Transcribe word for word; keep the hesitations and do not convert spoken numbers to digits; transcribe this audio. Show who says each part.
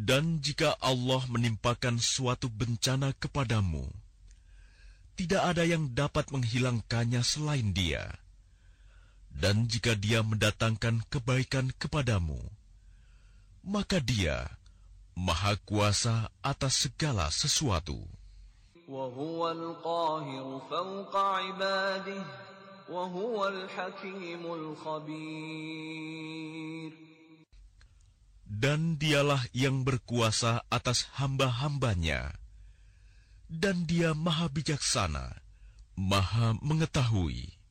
Speaker 1: Dan jika Allah menimpakan suatu bencana kepadamu, tidak ada yang dapat menghilangkannya selain Dia. Dan jika Dia mendatangkan kebaikan kepadamu, maka Dia Maha Kuasa atas segala sesuatu.
Speaker 2: وَهُوَ الْقَاهِرُ فَوْقَ عِبَادِهِ وَهُوَ الْحَكِيمُ الْخَبِيرُ.
Speaker 1: Dan Dialah yang berkuasa atas hamba-hambanya, dan Dia Maha Bijaksana, Maha Mengetahui.